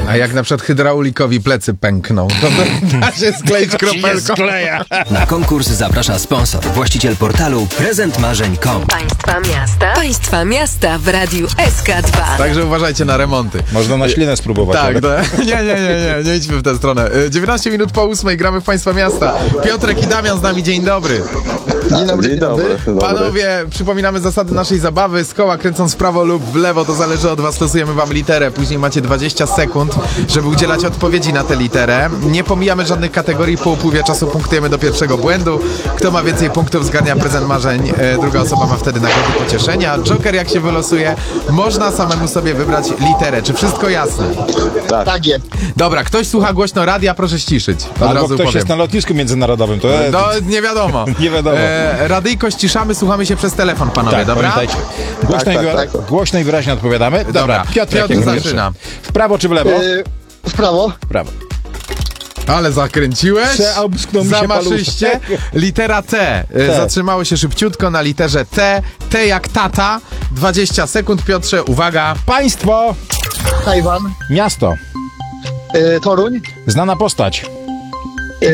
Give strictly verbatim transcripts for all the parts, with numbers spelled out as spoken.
A jak na przykład hydraulikowi plecy pękną, to da się skleić kropelką. Na konkurs zaprasza sponsor, właściciel portalu prezent marzeń kropka com. Państwa miasta. Państwa miasta w radiu S K dwa. Także uważajcie na remonty. Można na ślinę spróbować. Tak, ale... to, nie, nie, nie, nie, nie idźmy w tę stronę. dziewiętnaście minut po ósmej, gramy w Państwa miasta. Piotrek i Damian z nami, dzień dobry. Dzień dobry, dzień dobry. Panowie, przypominamy zasady naszej zabawy. Z koła kręcąc w prawo lub w lewo, to zależy od was, stosujemy wam literę. Później macie dwadzieścia sekund, żeby udzielać odpowiedzi na tę literę. Nie pomijamy żadnych kategorii, po upływie czasu punktujemy do pierwszego błędu. Kto ma więcej punktów, zgarnia prezent marzeń. E, druga osoba ma wtedy nagrody pocieszenia. Joker, jak się wylosuje, można samemu sobie wybrać literę. Czy wszystko jasne? Tak. Tak jest. Dobra, ktoś słucha głośno radia, proszę ściszyć. Od Albo razu ktoś powiem. jest na lotnisku międzynarodowym, to... No, nie wiadomo. Nie wiadomo. E, radyjko ściszamy, słuchamy się przez telefon, panowie, Tak, dobra? pamiętajcie. Głośno, Tak, i, tak, wyra- tak. głośno i wyraźnie odpowiadamy. Dobra, Dobra, Piotr, Piotr jak zaczyna. W prawo czy w lewo? Yy, w prawo. W prawo. Ale zakręciłeś. Przeobsknął mi się Zamaszyście. paluszek. Litera T. E, T. Zatrzymało się szybciutko na literze T. T jak tata. dwadzieścia sekund, Piotrze, uwaga. Państwo! Tajwan. Miasto. Yy, Toruń. Znana postać. Yy,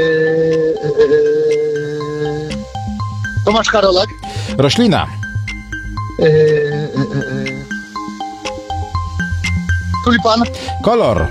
yy, Tomasz Karolak. Roślina. Yy, yy, yy. Tulipan. Kolor.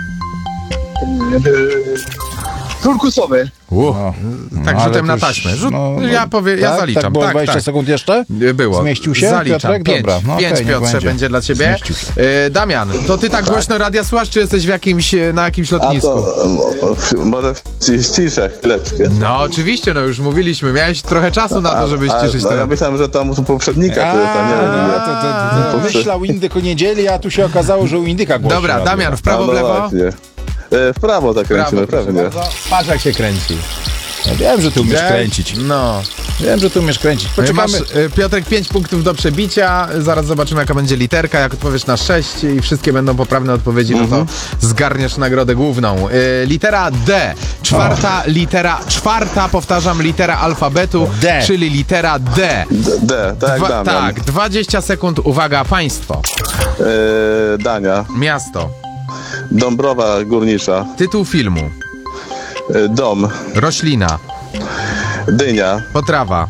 Yy, turkusowy. U, No, tak no, ale rzutem to na już- taśmę. Rzut, no, no, ja powie, ja tak, zaliczam. Tak, było tak, dwadzieścia tak. sekund jeszcze? Było. Zmieścił się? Zaliczam. Piotrek? Pięć, Dobra. No, pięć okej, niech Piotrze, będzie. będzie dla ciebie. Zmieścił się. E, Damian, to ty tak głośno radia słuchasz, czy jesteś w jakimś, e, na jakimś A lotnisku? to mo- może ciszę chwileczkę. No oczywiście, no już mówiliśmy. Miałeś trochę czasu na to, żeby A, ściszyć no, ja ten... myślałem, że tam u poprzednika. A, to jest, a nie, no, nie. to, to, to, to myślał indyk o niedzieli, a tu się okazało, że u indyka głośno. Dobra, radio. Damian, w A, prawo, no w lewo? właśnie. E, W prawo tak kręcimy, proszę pewnie. bardzo. Patrz, jak się kręci. Ja wiem, że ty umiesz Gdzie? kręcić. No. Wiem, że ty umiesz kręcić. Poczekamy. Masz, e, Piotrek, pięć punktów do przebicia. Zaraz zobaczymy, jaka będzie literka. Jak odpowiesz na sześć i wszystkie będą poprawne odpowiedzi, no to zgarniesz nagrodę główną. E, litera D. Czwarta litera, czwarta, powtarzam, litera alfabetu, D. czyli litera D. D, D tak jak Dwa, Damian. tak, dwadzieścia sekund. Uwaga, państwo. E, Dania. Miasto. Dąbrowa Górnicza. Tytuł filmu. E, Dom. Roślina. Dynia. Potrawa.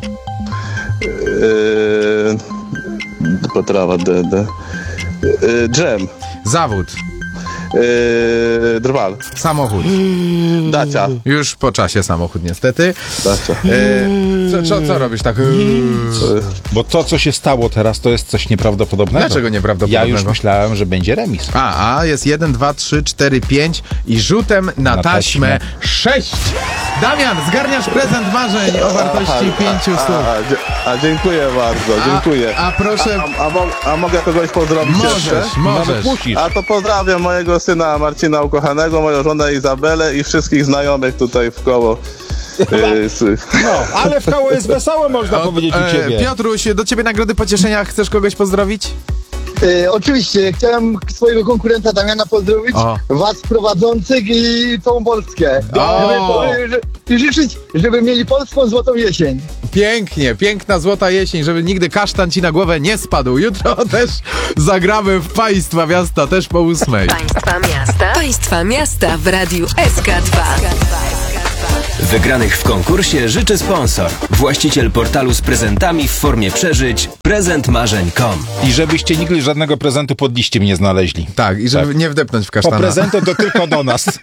E, Potrawa D, D. E, Dżem. Zawód. E, Drwal. Samochód. Dacia. Już po czasie samochód, niestety. Dacia. E, co, co, co robisz tak? Bo to, co się stało teraz, to jest coś nieprawdopodobnego. Dlaczego nieprawdopodobnego? Ja już myślałem, że będzie remis. A, a jest jeden, dwa, trzy, cztery, pięć i rzutem na, Na taśmę taśmę. sześć. Damian, zgarniasz prezent marzeń o wartości pięciu A, stów. a, dzie- a dziękuję bardzo, dziękuję. A, a proszę, A, a, mo- a mogę kogoś pozdrowić jeszcze? możesz, możesz. Musisz. A to pozdrawiam mojego syna Marcina ukochanego, moją żonę Izabelę i wszystkich znajomych tutaj w koło. Yy, s- No, ale w koło jest wesoło, można powiedzieć u ciebie. E, Piotruś, do ciebie nagrody pocieszenia. Chcesz kogoś pozdrowić? Yy, oczywiście, chciałem swojego konkurenta Damiana pozdrowić, O. was prowadzących i całą Polskę. O. Żeby, że- I życzyć, żeby mieli polską złotą jesień. Pięknie, piękna złota jesień, żeby nigdy kasztan ci na głowę nie spadł. Jutro też zagramy w Państwa miasta, też po ósmej. Państwa miasta. Państwa miasta w radiu S K dwa. Wygranych w konkursie życzy sponsor, właściciel portalu z prezentami w formie przeżyć prezent marzeń kropka com. I żebyście nigdy żadnego prezentu pod liściem nie znaleźli. Tak, i żeby Tak. nie wdepnąć w Po kasztana. prezentu to tylko do nas.